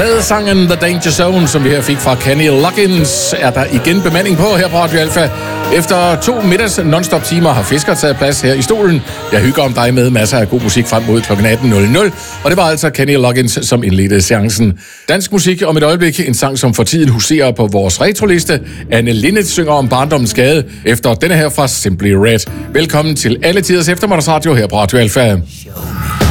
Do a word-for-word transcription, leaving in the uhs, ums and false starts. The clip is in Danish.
Fladesangen The Danger Zone, som vi her fik fra Kenny Loggins, er der igen bemanding på her på Radio Alpha. Efter to middags non-stop timer har Fisker taget plads her i stolen. Jeg hygger om dig med masser af god musik frem mod klokken atten nul nul. Og det var altså Kenny Loggins, som indledte seancen. Dansk musik om et øjeblik. En sang, som for tiden huserer på vores retroliste. Anne Linnet synger om barndommens skade efter denne her fra Simply Red. Velkommen til alle tiders eftermiddagsradio her på Radio Alpha.